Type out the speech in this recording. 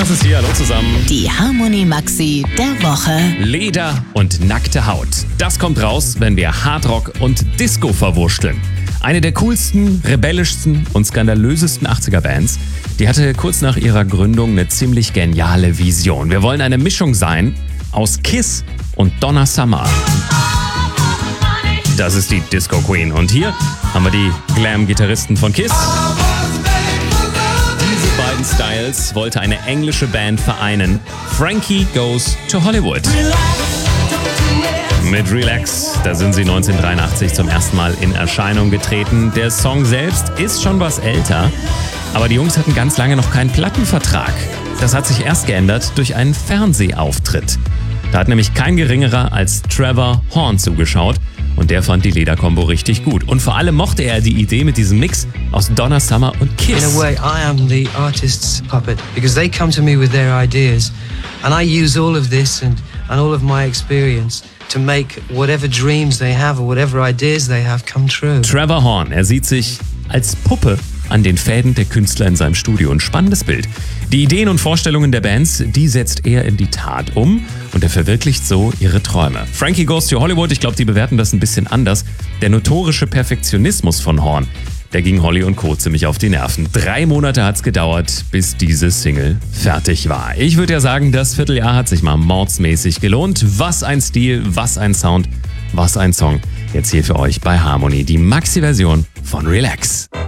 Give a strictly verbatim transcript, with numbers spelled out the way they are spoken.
Thomas ist hier, hallo zusammen. Die Harmony Maxi der Woche. Leder und nackte Haut. Das kommt raus, wenn wir Hardrock und Disco verwurschteln. Eine der coolsten, rebellischsten und skandalösesten achtziger-Bands, die hatte kurz nach ihrer Gründung eine ziemlich geniale Vision. Wir wollen eine Mischung sein aus Kiss und Donna Summer. Das ist die Disco Queen. Und hier haben wir die Glam-Gitarristen von Kiss. Diese beiden Styles wollte eine englische Band vereinen. Frankie Goes to Hollywood. Mit Relax, da sind sie neunzehnhundertdreiundachtzig zum ersten Mal in Erscheinung getreten. Der Song selbst ist schon was älter, aber die Jungs hatten ganz lange noch keinen Plattenvertrag. Das hat sich erst geändert durch einen Fernsehauftritt. Da hat nämlich kein geringerer als Trevor Horn zugeschaut und der fand die Lederkombo richtig gut. Und vor allem mochte er die Idee mit diesem Mix aus Donna Summer und Kiss. In a way, I am the artist's puppet because they come to me with their ideas and I use all of this and, and all of my experience to make whatever dreams they have or whatever ideas they have come true. Trevor Horn, er sieht sich als Puppe an den Fäden der Künstler in seinem Studio. Ein spannendes Bild. Die Ideen und Vorstellungen der Bands, die setzt er in die Tat um und er verwirklicht so ihre Träume. Frankie Goes to Hollywood, ich glaube, die bewerten das ein bisschen anders. Der notorische Perfektionismus von Horn, der ging Holly und Co. ziemlich auf die Nerven. Drei Monate hat's gedauert, bis diese Single fertig war. Ich würde ja sagen, das Vierteljahr hat sich mal mordsmäßig gelohnt. Was ein Stil, was ein Sound, was ein Song. Jetzt hier für euch bei Harmony, die Maxi-Version von Relax.